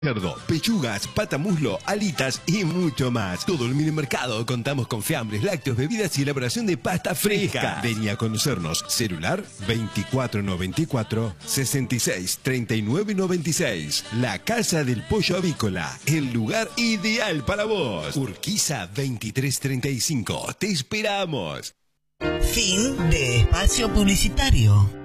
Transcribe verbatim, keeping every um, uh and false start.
Cerdo, pechugas, pata muslo, alitas y mucho más. Todo el mini mercado. Contamos con fiambres, lácteos, bebidas y elaboración de pasta fresca. Vení a conocernos. Celular veinticuatro noventa y cuatro, sesenta y seis, treinta y nueve noventa y seis. La Casa del Pollo Avícola. El lugar ideal para vos. Urquiza veintitrés treinta y cinco. Te esperamos. Fin de espacio publicitario.